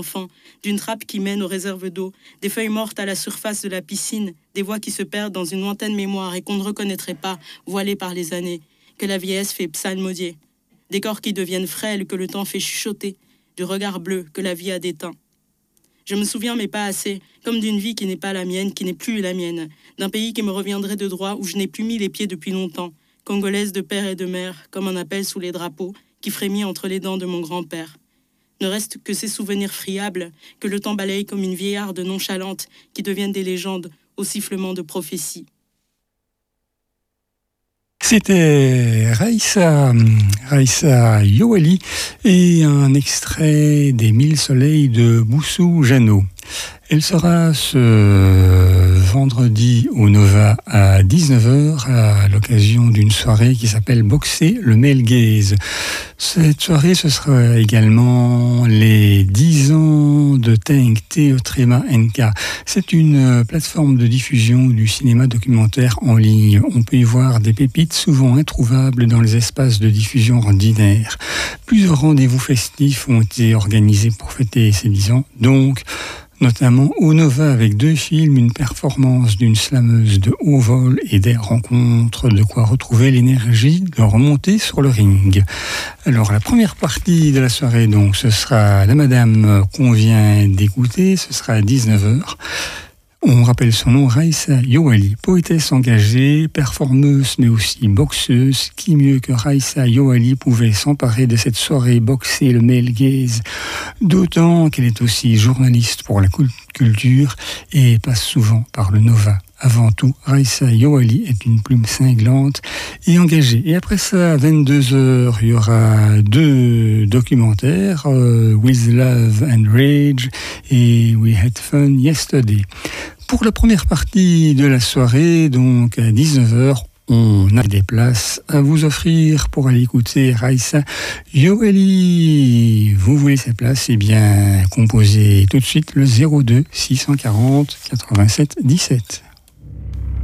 enfants, d'une trappe qui mène aux réserves d'eau, des feuilles mortes à la surface de la piscine, des voix qui se perdent dans une lointaine mémoire et qu'on ne reconnaîtrait pas, voilées par les années, que la vieillesse fait psalmodier. Des corps qui deviennent frêles, que le temps fait chuchoter, du regard bleu que la vie a déteint. Je me souviens, mais pas assez, comme d'une vie qui n'est pas la mienne, qui n'est plus la mienne, d'un pays qui me reviendrait de droit où je n'ai plus mis les pieds depuis longtemps, congolaise de père et de mère, comme un appel sous les drapeaux, qui frémit entre les dents de mon grand-père. Ne reste que ces souvenirs friables, que le temps balaye comme une vieillarde nonchalante, qui deviennent des légendes au sifflement de prophéties. C'était Raïssa Yoali et un extrait des 1000 soleils de Boussou Jeannot. Elle sera ce vendredi au Nova à 19h à l'occasion d'une soirée qui s'appelle Boxer le male gaze. Cette soirée, ce sera également les 10 ans de Tank Teotrema NK. C'est une plateforme de diffusion du cinéma documentaire en ligne. On peut y voir des pépites souvent introuvables dans les espaces de diffusion ordinaires. Plusieurs rendez-vous festifs ont été organisés pour fêter ces 10 ans, donc notamment au Nova avec 2 films, une performance d'une slameuse de haut vol et des rencontres, de quoi retrouver l'énergie de remonter sur le ring. Alors la première partie de la soirée, donc, ce sera la madame qu'on vient d'écouter, ce sera à 19h. On rappelle son nom, Raïssa Yoali, poétesse engagée, performeuse mais aussi boxeuse. Qui mieux que Raïssa Yoali pouvait s'emparer de cette soirée Boxer le male gaze, d'autant qu'elle est aussi journaliste pour la culture et passe souvent par le Nova. Avant tout, Raïssa Yoali est une plume cinglante et engagée. Et après ça, à 22h, il y aura 2 documentaires, With Love and Rage et We Had Fun Yesterday. Pour la première partie de la soirée, donc à 19h, on a des places à vous offrir pour aller écouter Raïssa Yoali. Vous voulez ces places? Eh bien, composez tout de suite le 02 640 87 17.